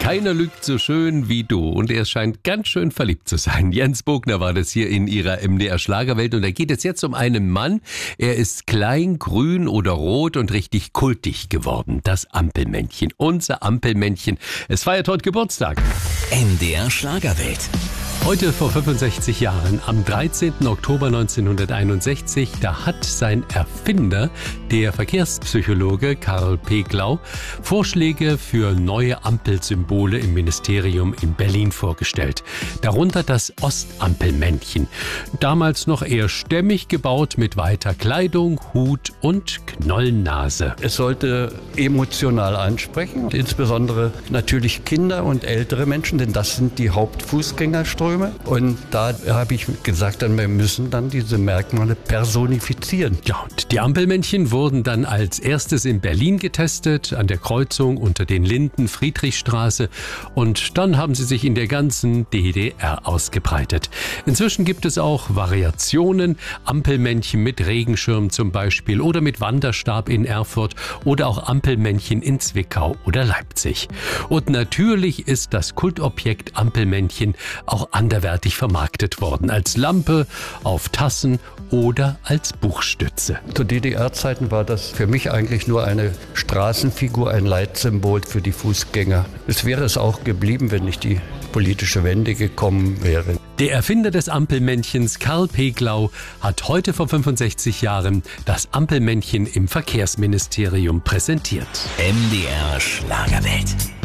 Keiner lügt so schön wie du und er scheint ganz schön verliebt zu sein. Jens Bogner war das hier in ihrer MDR Schlagerwelt und da geht es jetzt um einen Mann. Er ist klein, grün oder rot und richtig kultig geworden. Das Ampelmännchen, unser Ampelmännchen. Es feiert heute Geburtstag. MDR Schlagerwelt. Heute vor 65 Jahren, am 13. Oktober 1961, da hat sein Erfinder, der Verkehrspsychologe Karl Peglau, Vorschläge für neue Ampelsymbole im Ministerium in Berlin vorgestellt. Darunter das Ostampelmännchen. Damals noch eher stämmig gebaut mit weiter Kleidung, Hut und Knollennase. Es sollte emotional ansprechen, insbesondere natürlich Kinder und ältere Menschen, denn das sind die Hauptfußgängerströme. Und da habe ich gesagt, wir müssen dann diese Merkmale personifizieren. Ja, und die Ampelmännchen wurden dann als erstes in Berlin getestet, an der Kreuzung unter den Linden Friedrichstraße. Und dann haben sie sich in der ganzen DDR ausgebreitet. Inzwischen gibt es auch Variationen, Ampelmännchen mit Regenschirm zum Beispiel oder mit Wanderstab in Erfurt oder auch Ampelmännchen in Zwickau oder Leipzig. Und natürlich ist das Kultobjekt Ampelmännchen auch anderweitig vermarktet worden, als Lampe, auf Tassen oder als Buchstütze. Zu DDR-Zeiten war das für mich eigentlich nur eine Straßenfigur, ein Leitsymbol für die Fußgänger. Es wäre es auch geblieben, wenn nicht die politische Wende gekommen wäre. Der Erfinder des Ampelmännchens, Karl Peglau, hat heute vor 65 Jahren das Ampelmännchen im Verkehrsministerium präsentiert. MDR Schlagerwelt.